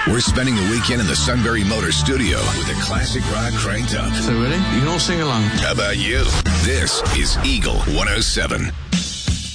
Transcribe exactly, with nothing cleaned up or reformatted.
We're spending the weekend in the Sunbury Motor Studio with the classic rock cranked up. So ready? You can all sing along. How about you? This is Eagle one oh seven.